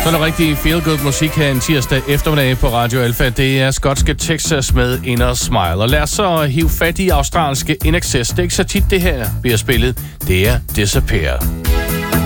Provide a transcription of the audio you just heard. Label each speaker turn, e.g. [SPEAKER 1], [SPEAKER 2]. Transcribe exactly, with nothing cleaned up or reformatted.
[SPEAKER 1] Så er der rigtig feel-good musik her en tirsdag eftermiddag på Radio Alpha. Det er skotske Texas med Inner Smile. Og lad os så hive fat i australske In Excess. Det er ikke så tit det her bliver spillet. Det er Disappear.